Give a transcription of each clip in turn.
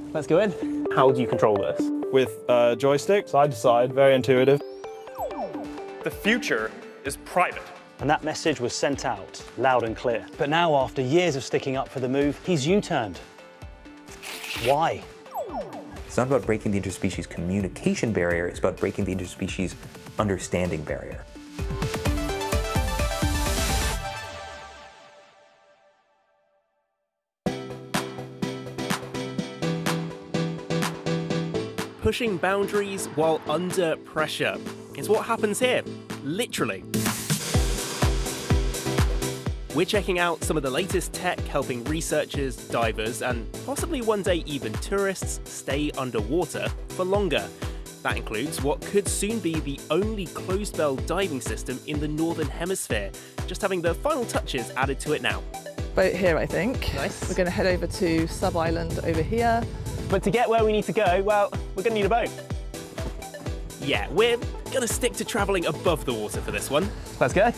Let's go in. How do you control this? With a joystick, side to side, very intuitive. The future is private. And that message was sent out loud and clear. But now, after years of sticking up for the move, he's U-turned. Why? It's not about breaking the interspecies communication barrier, it's about breaking the interspecies understanding barrier. Pushing boundaries while under pressure is what happens here, literally. We're checking out some of the latest tech helping researchers, divers, and possibly one day even tourists stay underwater for longer. That includes what could soon be the only closed-bell diving system in the Northern Hemisphere, just having the final touches added to it now. Boat here, I think. Nice. We're going to head over to Sub Island over here. But to get where we need to go, well, we're going to need a boat. Yeah, we're going to stick to travelling above the water for this one. Let's go.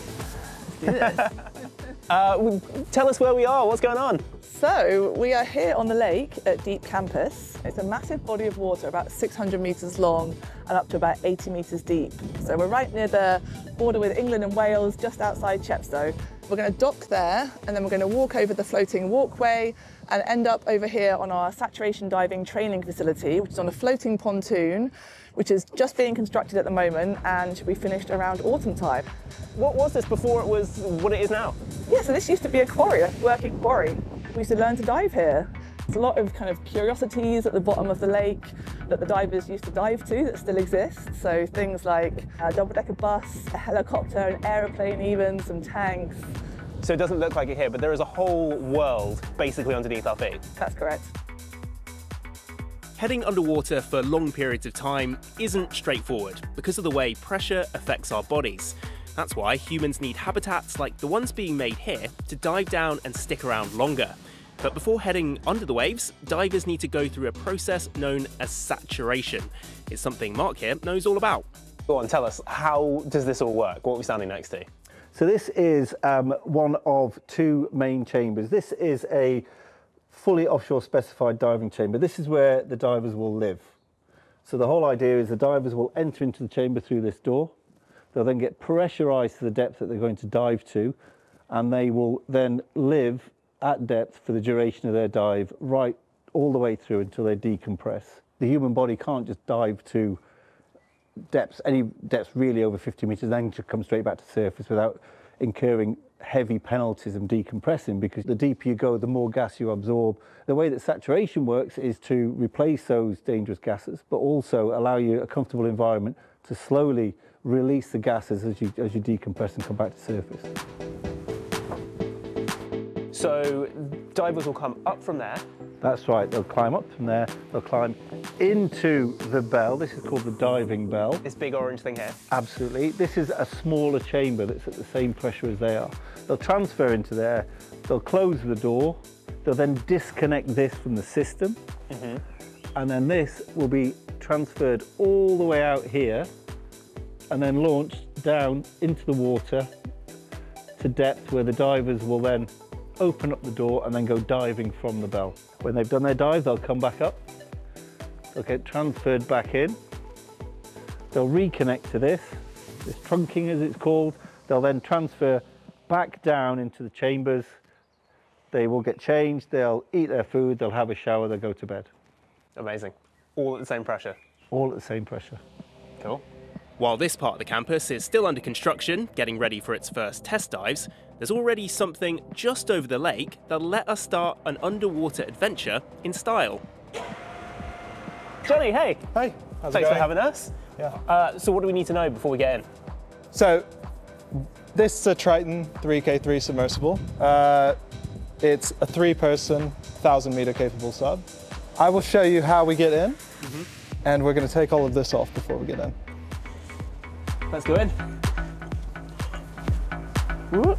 Tell us where we are, what's going on? So, we are here on the lake at Deep Campus. It's a massive body of water, about 600 metres long and up to about 80 metres deep. So we're right near the border with England and Wales, just outside Chepstow. We're going to dock there, and then we're going to walk over the floating walkway and end up over here on our saturation diving training facility, which is on a floating pontoon, which is just being constructed at the moment and should be finished around autumn time. What was this before it was what it is now? Yeah, so this used to be a quarry, a working quarry. We used to learn to dive here. There's a lot of kind of curiosities at the bottom of the lake that the divers used to dive to that still exist. So things like a double-decker bus, a helicopter, an aeroplane even, some tanks. So it doesn't look like it here, but there is a whole world basically underneath our feet. That's correct. Heading underwater for long periods of time isn't straightforward because of the way pressure affects our bodies. That's why humans need habitats like the ones being made here to dive down and stick around longer. But before heading under the waves, divers need to go through a process known as saturation. It's something Mark here knows all about. Go on, tell us, how does this all work? What are we standing next to? So this is one of two main chambers. This is a fully offshore specified diving chamber. This is where the divers will live. So the whole idea is the divers will enter into the chamber through this door. They'll then get pressurized to the depth that they're going to dive to, and they will then live at depth for the duration of their dive, right all the way through until they decompress. The human body can't just dive to depths, any depths really over 50 meters, then to come straight back to surface without incurring heavy penalties and decompressing, because the deeper you go, the more gas you absorb. The way that saturation works is to replace those dangerous gases, but also allow you a comfortable environment to slowly release the gases as you decompress and come back to surface. So divers will come up from there. That's right, they'll climb up from there, they'll climb into the bell. This is called the diving bell. This big orange thing here. Absolutely. This is a smaller chamber that's at the same pressure as they are. They'll transfer into there, they'll close the door, they'll then disconnect this from the system, and then this will be transferred all the way out here and then launched down into the water to depth where the divers will then open up the door and then go diving from the bell. When they've done their dive, they'll come back up, they'll get transferred back in, they'll reconnect to this trunking as it's called, they'll then transfer back down into the chambers, they will get changed, they'll eat their food, they'll have a shower, they'll go to bed. Amazing. All at the same pressure? All at the same pressure. Cool. While this part of the campus is still under construction, getting ready for its first test dives, there's already something just over the lake that'll let us start an underwater adventure in style. Johnny, hey. Hey, how's it Thanks for going? having us. Yeah. So what do we need to know before we get in? So, this is a Triton 3K3 submersible. It's a 3-person, 1,000-meter capable sub. I will show you how we get in, and we're going to take all of this off before we get in. Let's go in. Woo.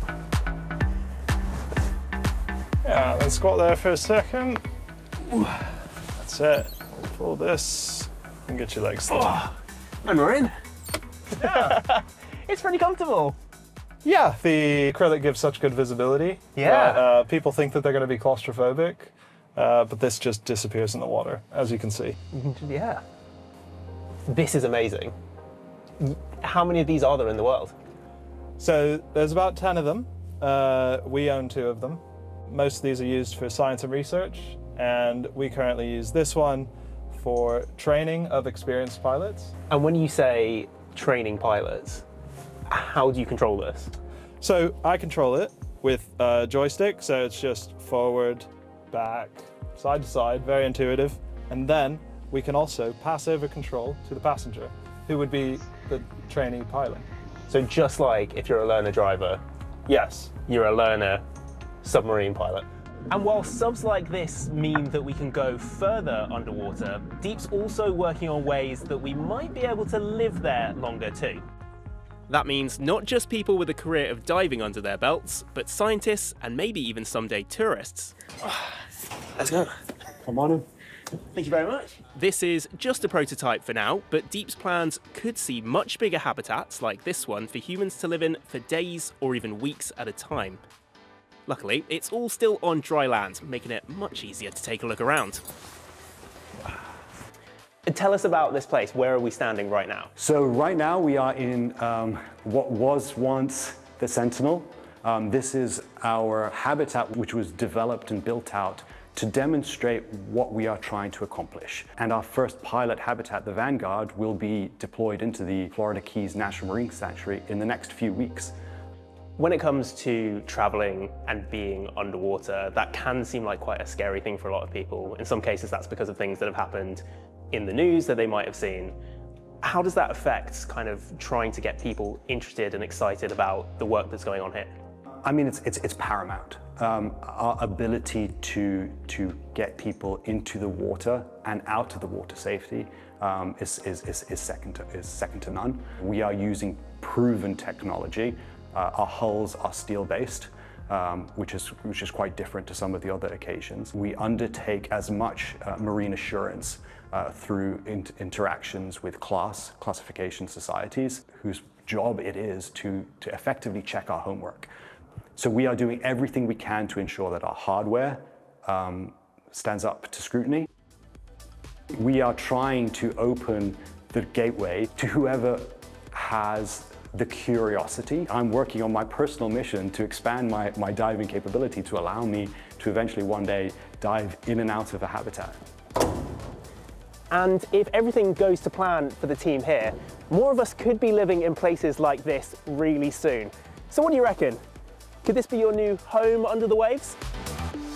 Yeah, let's squat there for a second. That's it. Pull this and get your legs still. And we're in. Yeah. It's pretty comfortable. Yeah, the acrylic gives such good visibility. Yeah. That, people think that they're going to be claustrophobic. but this just disappears in the water, as you can see. Yeah. This is amazing. How many of these are there in the world? So there's about 10 of them. We own 2 of them. Most of these are used for science and research, and we currently use this one for training of experienced pilots. And when you say training pilots, how do you control this? So I control it with a joystick, so it's just forward, back, side to side, very intuitive. And then we can also pass over control to the passenger, who would be the trainee pilot. So just like if you're a learner driver, Yes. you're a learner submarine pilot. And while subs like this mean that we can go further underwater, Deep's also working on ways that we might be able to live there longer too. That means not just people with a career of diving under their belts, but scientists and maybe even someday tourists. Let's go. Come on in. Thank you very much. This is just a prototype for now, but Deep's plans could see much bigger habitats like this one for humans to live in for days or even weeks at a time. Luckily, it's all still on dry land, making it much easier to take a look around. Tell us about this place. Where are we standing right now? So right now we are in what was once the Sentinel. This is our habitat which was developed and built out to demonstrate what we are trying to accomplish. And our first pilot habitat, the Vanguard, will be deployed into the Florida Keys National Marine Sanctuary in the next few weeks. When it comes to traveling and being underwater, that can seem like quite a scary thing for a lot of people. In some cases, that's because of things that have happened in the news that they might have seen. How does that affect kind of trying to get people interested and excited about the work that's going on here? I mean, it's paramount. Our ability to get people into the water and out of the water safely is second to none. We are using proven technology. Our hulls are steel-based, which is quite different to some of the other occasions. We undertake as much marine assurance through interactions with classification societies, whose job it is to effectively check our homework. So we are doing everything we can to ensure that our hardware stands up to scrutiny. We are trying to open the gateway to whoever has the curiosity. I'm working on my personal mission to expand my diving capability to allow me to eventually one day dive in and out of a habitat. And if everything goes to plan for the team here, more of us could be living in places like this really soon. So what do you reckon? Could this be your new home under the waves?